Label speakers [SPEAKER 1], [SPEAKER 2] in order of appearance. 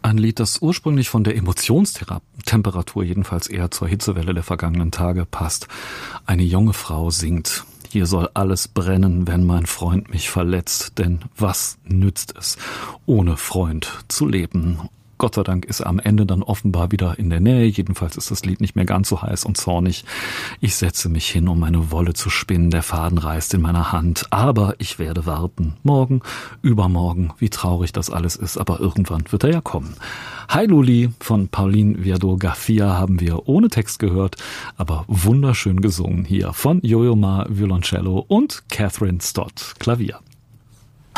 [SPEAKER 1] Ein Lied, das ursprünglich von der Emotionstemperatur jedenfalls eher zur Hitzewelle der vergangenen Tage passt. Eine junge Frau singt: Hier soll alles brennen, wenn mein Freund mich verletzt, denn was nützt es, ohne Freund zu leben? Gott sei Dank ist er am Ende dann offenbar wieder in der Nähe. Jedenfalls ist das Lied nicht mehr ganz so heiß und zornig. Ich setze mich hin, um meine Wolle zu spinnen. Der Faden reißt in meiner Hand. Aber ich werde warten. Morgen, übermorgen. Wie traurig das alles ist. Aber irgendwann wird er ja kommen. Hi Luli von Pauline Viardot-Garcia haben wir ohne Text gehört, aber wunderschön gesungen hier von Yo-Yo Ma Violoncello und Catherine Stott Klavier.